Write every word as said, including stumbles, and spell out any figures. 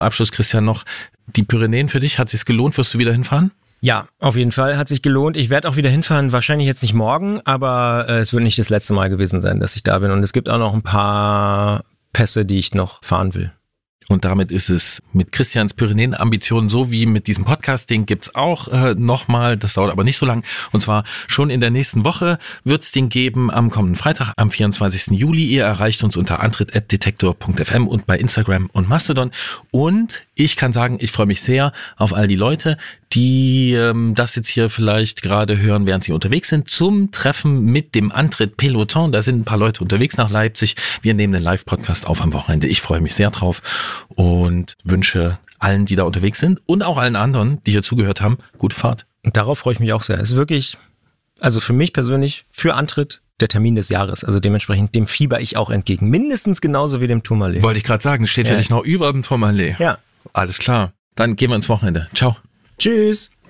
Abschluss, Christian, noch die Pyrenäen für dich. Hat es sich gelohnt? Wirst du wieder hinfahren? Ja, auf jeden Fall. Hat sich gelohnt. Ich werde auch wieder hinfahren, wahrscheinlich jetzt nicht morgen, aber äh, es wird nicht das letzte Mal gewesen sein, dass ich da bin. Und es gibt auch noch ein paar Pässe, die ich noch fahren will. Und damit ist es mit Christians Pyrenäen-Ambitionen so wie mit diesem Podcast-Ding gibt's auch äh, nochmal, das dauert aber nicht so lang, und zwar schon in der nächsten Woche wird's den geben am kommenden Freitag, am vierundzwanzigsten Juli. Ihr erreicht uns unter antritt at detektor punkt f m und bei Instagram und Mastodon. Und ich kann sagen, ich freue mich sehr auf all die Leute, die ähm, das jetzt hier vielleicht gerade hören, während sie unterwegs sind, zum Treffen mit dem Antritt Peloton. Da sind ein paar Leute unterwegs nach Leipzig. Wir nehmen den Live-Podcast auf am Wochenende. Ich freue mich sehr drauf und wünsche allen, die da unterwegs sind und auch allen anderen, die hier zugehört haben, gute Fahrt. Und darauf freue ich mich auch sehr. Es ist wirklich, also für mich persönlich, für Antritt der Termin des Jahres. Also dementsprechend, dem fieber ich auch entgegen. Mindestens genauso wie dem Tourmalet. Wollte ich gerade sagen, steht ja. Für dich noch über dem Tourmalet. Ja. Alles klar. Dann gehen wir ins Wochenende. Ciao. Tschüss.